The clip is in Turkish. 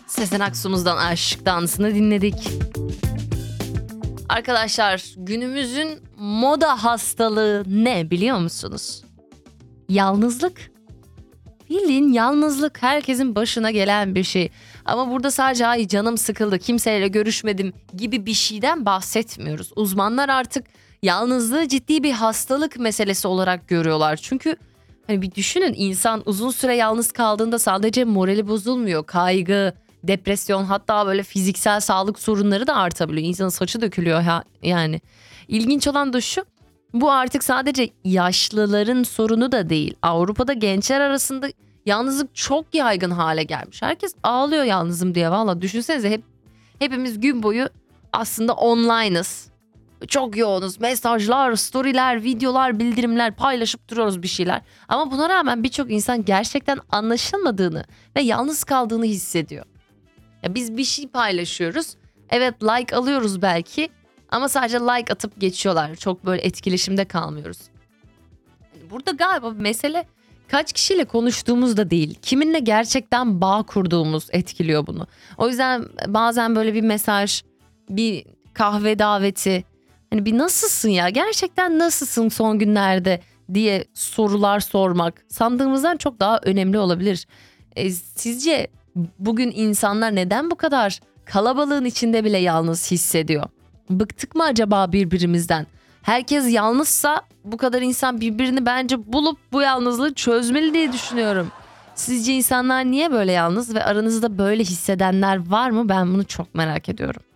Sezen Aksu'muzdan Aşk Dansı'nı dinledik. Arkadaşlar, günümüzün moda hastalığı ne biliyor musunuz? Yalnızlık. Bildiğin yalnızlık herkesin başına gelen bir şey. Ama burada sadece ay canım sıkıldı, kimseyle görüşmedim gibi bir şeyden bahsetmiyoruz. Uzmanlar artık yalnızlığı ciddi bir hastalık meselesi olarak görüyorlar. Çünkü hani bir düşünün, insan uzun süre yalnız kaldığında sadece morali bozulmuyor. Kaygı, depresyon, hatta böyle fiziksel sağlık sorunları da artabiliyor. İnsanın saçı dökülüyor yani. İlginç olan da şu. Bu artık sadece yaşlıların sorunu da değil. Avrupa'da gençler arasında yalnızlık çok yaygın hale gelmiş. Herkes ağlıyor yalnızım diye. Valla düşünsenize, hepimiz gün boyu aslında online'ız. Çok yoğunuz. Mesajlar, storyler, videolar, bildirimler paylaşıp duruyoruz bir şeyler. Ama buna rağmen birçok insan gerçekten anlaşılmadığını ve yalnız kaldığını hissediyor. Ya biz bir şey paylaşıyoruz. Evet, like alıyoruz belki. Ama sadece like atıp geçiyorlar. Çok böyle etkileşimde kalmıyoruz. Burada galiba mesele kaç kişiyle konuştuğumuz da değil. Kiminle gerçekten bağ kurduğumuz etkiliyor bunu. O yüzden bazen böyle bir mesaj, bir kahve daveti, hani bir nasılsın ya, gerçekten nasılsın son günlerde diye sorular sormak sandığımızdan çok daha önemli olabilir. Sizce bugün insanlar neden bu kadar kalabalığın içinde bile yalnız hissediyor? Bıktık mı acaba birbirimizden? Herkes yalnızsa bu kadar insan birbirini bence bulup bu yalnızlığı çözmeli diye düşünüyorum. Sizce insanlar niye böyle yalnız ve aranızda böyle hissedenler var mı? Ben bunu çok merak ediyorum.